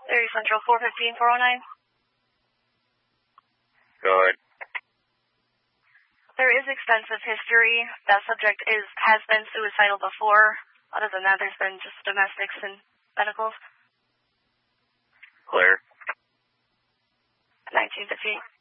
Area Central 415-409. Go ahead. There is extensive history. That subject has been suicidal before. Other than that, there's been just domestics and medicals. Clear. 1950.